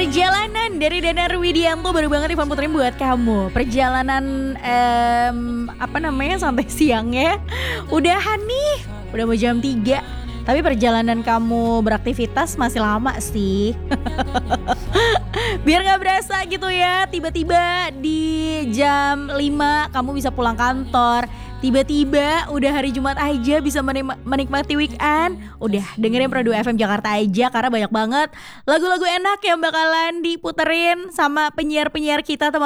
Perjalanan dari Danar Widianto baru banget Ivan puterin buat kamu. Perjalanan santai siangnya. Udahan nih, udah mau jam 3. Tapi perjalanan kamu beraktivitas masih lama sih. Biar gak berasa gitu ya, tiba-tiba di jam 5 kamu bisa pulang kantor. Tiba-tiba udah hari Jumat aja bisa menikmati weekend. Udah dengerin Pro 2 FM Jakarta aja, karena banyak banget lagu-lagu enak yang bakalan diputerin sama penyiar-penyiar kita teman.